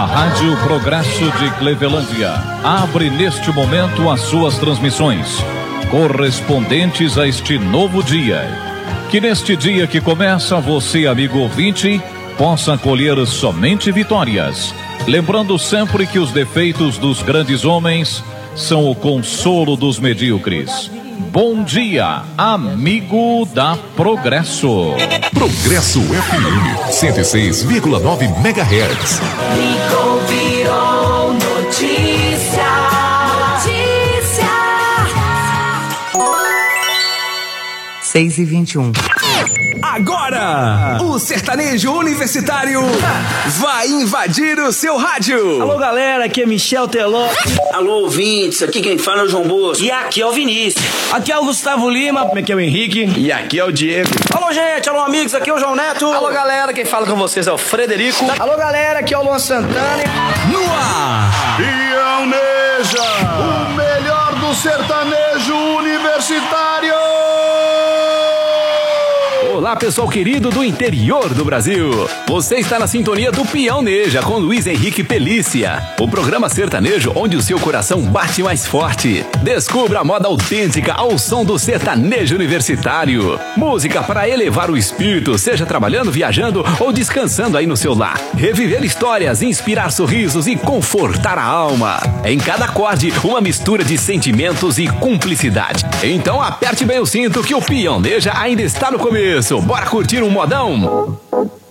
Rádio Progresso de Clevelândia abre neste momento as suas transmissões, correspondentes a este novo dia. Que neste dia que começa, você, amigo ouvinte, possa colher somente vitórias. Lembrando sempre que os defeitos dos grandes homens são o consolo dos medíocres. Bom dia, amigo da Progresso. Progresso FM 106,9 MHz. Virou notícia. 6h21. Agora, o sertanejo universitário vai invadir o seu rádio. Alô, galera, aqui é Michel Teló. Alô, ouvintes, aqui quem fala é o João Bosco. E aqui é o Vinícius. Aqui é o Gustavo Lima. Aqui é o Henrique. E aqui é o Diego. Alô, gente, alô, amigos, aqui é o João Neto. Alô, galera, quem fala com vocês é o Frederico. Alô, galera, aqui é o Luan Santana. No ar, Pioneja, o melhor do sertanejo universitário. Olá, pessoal querido do interior do Brasil. Você está na sintonia do Pioneja com Luiz Henrique Pelícia, o programa sertanejo onde o seu coração bate mais forte. Descubra a moda autêntica ao som do sertanejo universitário. Música para elevar o espírito, seja trabalhando, viajando ou descansando aí no seu lar. Reviver histórias, inspirar sorrisos e confortar a alma. Em cada acorde, uma mistura de sentimentos e cumplicidade. Então aperte bem o cinto que o Pioneja ainda está no começo. Bora curtir um modão?